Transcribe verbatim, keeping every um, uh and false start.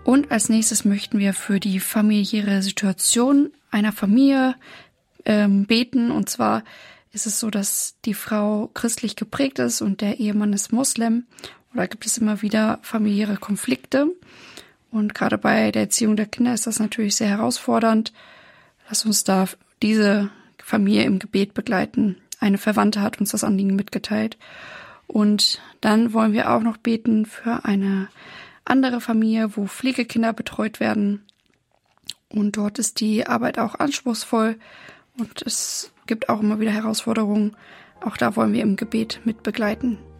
Und als nächstes möchten wir für die familiäre Situation einer Familie ähm, beten. Und zwar ist es so, dass die Frau christlich geprägt ist und der Ehemann ist Moslem. Oder gibt es immer wieder familiäre Konflikte. Und gerade bei der Erziehung der Kinder ist das natürlich sehr herausfordernd. Lass uns da diese Familie im Gebet begleiten. Eine Verwandte hat uns das Anliegen mitgeteilt. Und dann wollen wir auch noch beten für eine andere Familie, wo Pflegekinder betreut werden. Und dort ist die Arbeit auch anspruchsvoll und es gibt auch immer wieder Herausforderungen. Auch da wollen wir im Gebet mit begleiten.